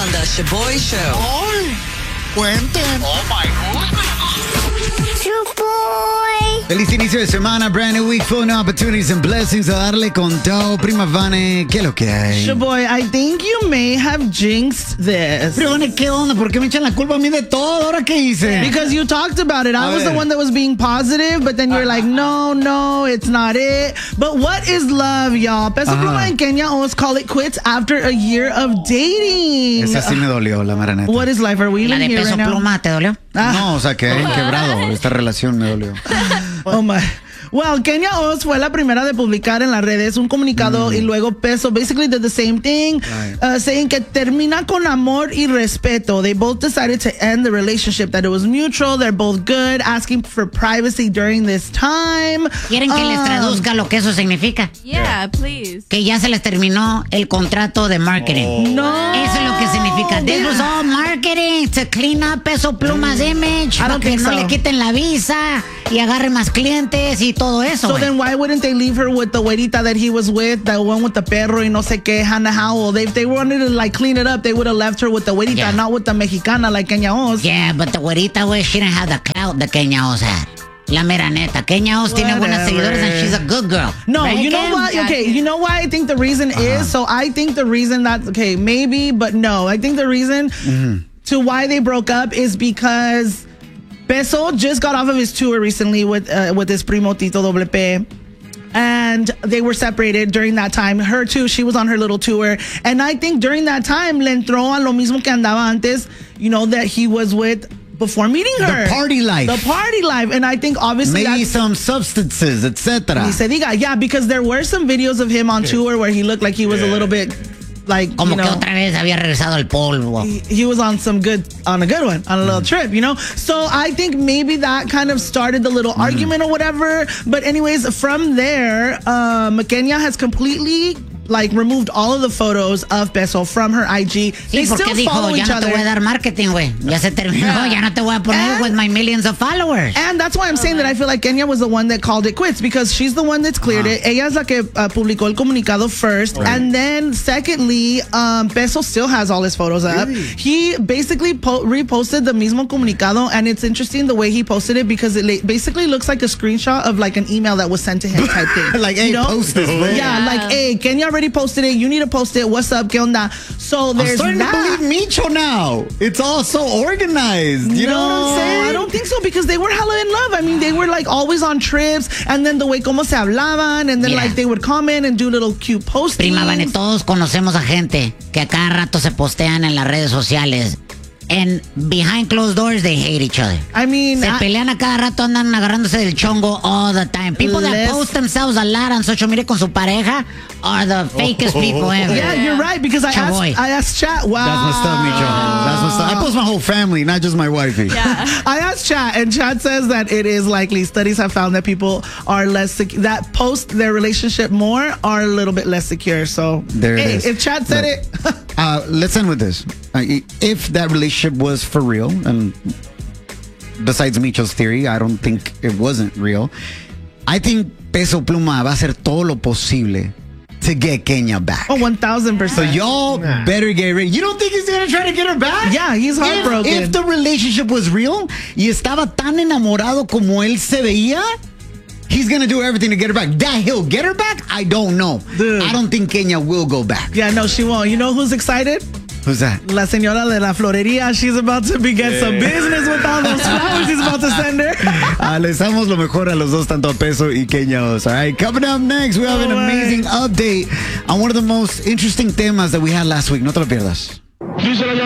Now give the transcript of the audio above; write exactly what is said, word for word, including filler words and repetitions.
on the Shaboy Show. ¡Ay! Cuenten. Oh my goodness. Shaboy. Feliz inicio de semana, brand new week, full of opportunities and blessings. A darle con todo. Prima Vane, ¿qué es lo que hay? Shaboy, I think you may have jinxed this. Prima Vane, ¿qué onda? ¿Por qué me echan la culpa a mí de todo? ¿Ahora qué hice? Because you talked about it. I A was ver. the one that was being positive, but then you're like, no, no, it's not it. But what is love, y'all? Peso Ajá. Pluma and Kenya almost call it quits after a year of dating. Esa sí me dolió, la mera neta. What is life? Are we La even de here Peso right now? Pluma, ¿te dolió? Ah. No, o sea, que he quebrado. Esta relación me dolió. Oh my. Well, Kenya Oz fue la primera de publicar en las redes un comunicado Mm. y luego Peso basically did the same thing, Right. uh, saying que termina con amor y respeto. They both decided to end the relationship, that it was mutual, they're both good, asking for privacy during this time. ¿Quieren que les Um, traduzca lo que eso significa? Yeah, please. Que ya se les terminó el contrato de marketing. No. Eso es lo que significa. This was all marketing to clean up Peso Pluma's image. I Para don't que think no so. le quiten la visa y agarre más clientes y todo eso. So güey. then why wouldn't they leave her with the güerita that he was with, the one with the perro y no sé qué, Hannah Howell? They, if they wanted to like clean it up, they would have left her with the güerita, Yeah. not with the mexicana like Kenya Oz. Yeah, but the güerita, güey, she didn't have the clout that Kenya Oz had. La mera neta. Kenya Oz tiene buenos Whatever. seguidores and she's a good girl. No, Right, you know Kim? what? Yeah, Okay, Kim. you know why I think the reason is, so I think the reason that, okay, maybe, but no. I think the reason to why they broke up is because Peso just got off of his tour recently with uh, with his primo Tito Doble P. And they were separated during that time. Her too, she was on her little tour. And I think during that time, le entró a lo mismo que andaba antes, you know, that he was with before meeting her. The party life. The party life. And I think obviously Maybe that's... some substances, et cetera. Ni se diga, yeah, because there were some videos of him on tour where he looked like he was a little bit like, Como you que know, otra vez había regresado al polvo. he, he was on some good, on a good one, on a little trip, you know? So I think maybe that kind of started the little argument or whatever. But anyways, from there, um, Kenya has completely like removed all of the photos of Peso from her I G. They Sí, porque still dijo, follow ya each no te voy a other. dar marketing, güey. Ya se terminó, Yeah. ya no te voy a poner And- with my millions of followers. And that's why I'm saying that I feel like Kenya was the one that called it quits because she's the one that's cleared it. Ella es la que uh, publicó el comunicado first. And then secondly, um, Peso still has all his photos up. He basically po- reposted the mismo comunicado, and it's interesting the way he posted it because it la- basically looks like a screenshot of like an email that was sent to him type thing. Like, hey, You know? post this, bro. Yeah, Yeah. like, hey, Kenya already posted it. You need to post it. What's up? ¿Qué onda? So I'm there's starting that. to believe Micho now. It's all so organized. You know what I'm saying? I don't think so because they were hella in love. I mean, they were like always on trips, and then the way como se hablaban, and then Yeah. like they would comment and do little cute postings. Prima Vane, todos conocemos a gente que a cada rato se postean en las redes sociales. And behind closed doors, they hate each other. I mean, Se I- pelean a cada rato, andan agarrándose del chongo all the time. People that Let's- post themselves a lot on social media con su pareja are the fakest people ever. yeah, you're right because I Chavoy. asked, I asked Chat. Wow, That's messed up, Micho. That's messed up. I post my whole family, not just my wifey. I asked Chat, and Chat says that it is likely. Studies have found that people are less sec- that post their relationship more are a little bit less secure. So There it hey, is. if Chat said Look. it. Uh, let's end with this. Uh, if that relationship was for real, and besides Micho's theory, I don't think it wasn't real. I think Peso Pluma va a hacer todo lo posible to get Kenya back. Oh, one thousand So percent. y'all better get ready. You don't think he's gonna try to get her back? Yeah, he's If- heartbroken. If, the relationship was real y estaba tan enamorado como él se veía, he's gonna do everything to get her back. That he'll get her back, I don't know. Dude. I don't think Kenya will go back. Yeah, no, she won't. You know who's excited? Who's that? La señora de la florería. She's about to begin some business with all those flowers he's about to send her. Uh, les damos lo mejor a los dos, tanto a Peso y Kenya Oz. All right, coming up next, we have an All right. amazing update on one of the most interesting temas that we had last week. No te lo pierdas.